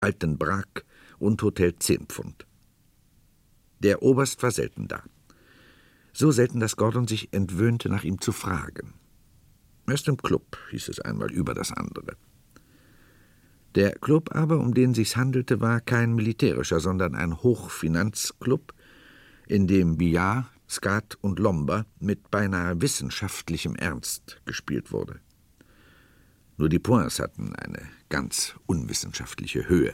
Alten Brag und Hotel 10 Pfund. Der Oberst war selten da. So selten, dass Gordon sich entwöhnte, nach ihm zu fragen. Er ist im Club, hieß es einmal über das andere. Der Club aber, um den sich's handelte, war kein militärischer, sondern ein Hochfinanzclub, in dem Billard, Skat und Lomba mit beinahe wissenschaftlichem Ernst gespielt wurde. Nur die Points hatten eine ganz unwissenschaftliche Höhe.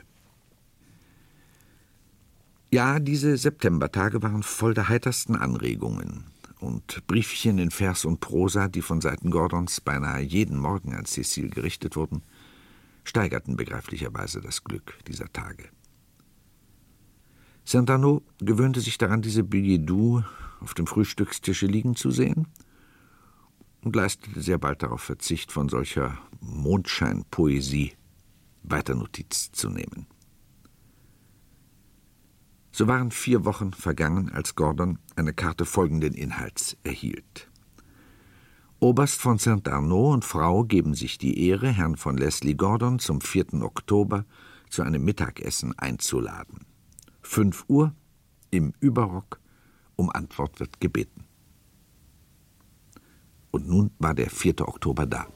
Ja, diese Septembertage waren voll der heitersten Anregungen, und Briefchen in Vers und Prosa, die von Seiten Gordons beinahe jeden Morgen an Cécile gerichtet wurden, steigerten begreiflicherweise das Glück dieser Tage. Saint-Arnaud gewöhnte sich daran, diese Billets doux auf dem Frühstückstische liegen zu sehen und leistete sehr bald darauf Verzicht, von solcher Mondscheinpoesie weiter Notiz zu nehmen. So waren 4 Wochen vergangen, als Gordon eine Karte folgenden Inhalts erhielt. Oberst von Saint-Arnaud und Frau geben sich die Ehre, Herrn von Leslie Gordon zum 4. Oktober zu einem Mittagessen einzuladen. 5 Uhr, im Überrock, um Antwort wird gebeten. Und nun war der 4. Oktober da.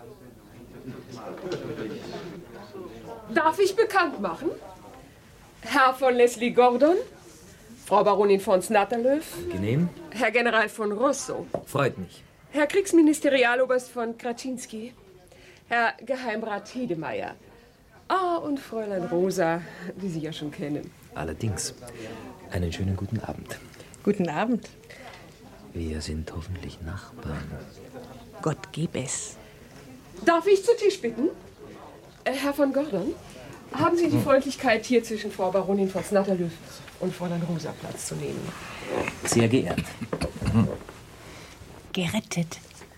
Darf ich bekannt machen? Herr von Leslie Gordon, Frau Baronin von Snatterlöf, Genehm? Herr General von Rosso, Freut mich. Herr Kriegsministerialoberst von Kraczynski, Herr Geheimrat Hedemeyer, und Fräulein Rosa, die Sie ja schon kennen. Allerdings. Einen schönen guten Abend. Guten Abend. Wir sind hoffentlich Nachbarn. Gott geb es. Darf ich zu Tisch bitten? Herr von Gordon, haben Sie die Freundlichkeit, hier zwischen Frau Baronin von Snatterlöf und Fräulein Rosa Platz zu nehmen? Sehr geehrt. Gerettet.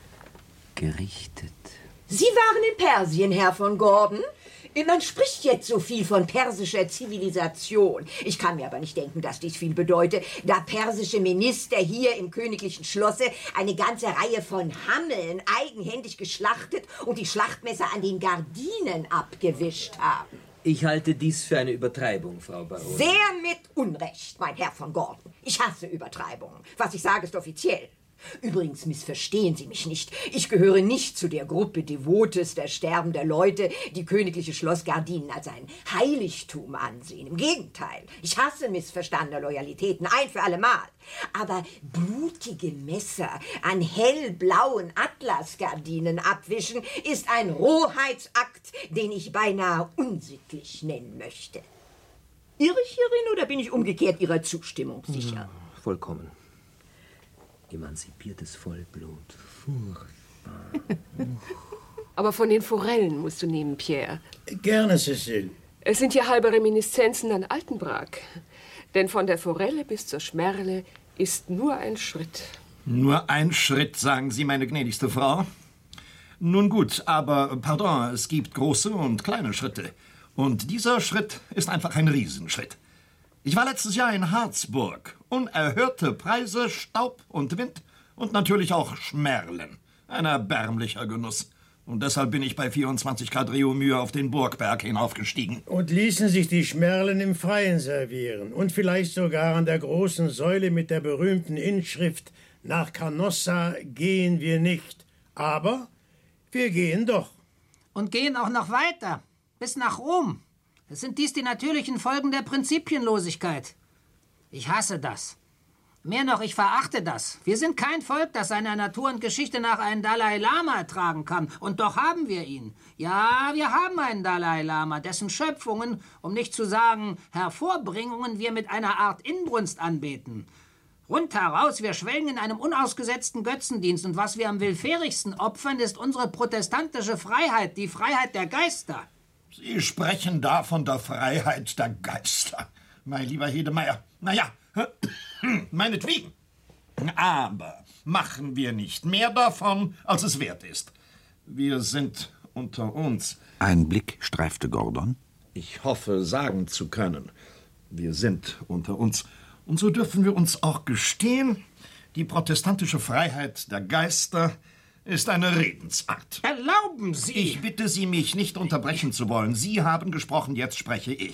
Gerichtet. Sie waren in Persien, Herr von Gordon. Man spricht jetzt so viel von persischer Zivilisation. Ich kann mir aber nicht denken, dass dies viel bedeutet, da persische Minister hier im königlichen Schlosse eine ganze Reihe von Hammeln eigenhändig geschlachtet und die Schlachtmesser an den Gardinen abgewischt haben. Ich halte dies für eine Übertreibung, Frau Baronin. Sehr mit Unrecht, mein Herr von Gordon. Ich hasse Übertreibungen. Was ich sage, ist offiziell. Übrigens missverstehen Sie mich nicht. Ich gehöre nicht zu der Gruppe devotester, sterbender Leute, die königliche Schlossgardinen als ein Heiligtum ansehen. Im Gegenteil, ich hasse missverstandene Loyalitäten, ein für alle Mal. Aber blutige Messer an hellblauen Atlasgardinen abwischen, ist ein Rohheitsakt, den ich beinahe unsittlich nennen möchte. Irre ich hierin oder bin ich umgekehrt Ihrer Zustimmung sicher? Vollkommen. Emanzipiertes Vollblut. Furchtbar. Aber von den Forellen musst du nehmen, Pierre. Gerne, Cécile. Es sind ja halbe Reminiszenzen an Altenbrag. Denn von der Forelle bis zur Schmerle ist nur ein Schritt. Nur ein Schritt, sagen Sie, meine gnädigste Frau. Nun gut, aber pardon, es gibt große und kleine Schritte. Und dieser Schritt ist einfach ein Riesenschritt. Ich war letztes Jahr in Harzburg. Unerhörte Preise, Staub und Wind und natürlich auch Schmerlen. Ein erbärmlicher Genuss. Und deshalb bin ich bei 24 Grad Reaumur auf den Burgberg hinaufgestiegen. Und ließen sich die Schmerlen im Freien servieren. Und vielleicht sogar an der großen Säule mit der berühmten Inschrift »Nach Canossa gehen wir nicht, aber wir gehen doch.« Und gehen auch noch weiter, bis nach Rom. Es sind dies die natürlichen Folgen der Prinzipienlosigkeit. Ich hasse das. Mehr noch, ich verachte das. Wir sind kein Volk, das seiner Natur und Geschichte nach einen Dalai Lama ertragen kann. Und doch haben wir ihn. Ja, wir haben einen Dalai Lama, dessen Schöpfungen, um nicht zu sagen Hervorbringungen, wir mit einer Art Inbrunst anbeten. Rundheraus, wir schwelgen in einem unausgesetzten Götzendienst. Und was wir am willfährigsten opfern, ist unsere protestantische Freiheit, die Freiheit der Geister. Sie sprechen da von der Freiheit der Geister, mein lieber Hedemeyer. Naja, meinetwegen. Aber machen wir nicht mehr davon, als es wert ist. Wir sind unter uns. Ein Blick streifte Gordon. Ich hoffe, sagen zu können, wir sind unter uns. Und so dürfen wir uns auch gestehen, die protestantische Freiheit der Geister ist eine Redensart. Erlauben Sie! Ich bitte Sie, mich nicht unterbrechen zu wollen. Sie haben gesprochen, jetzt spreche ich.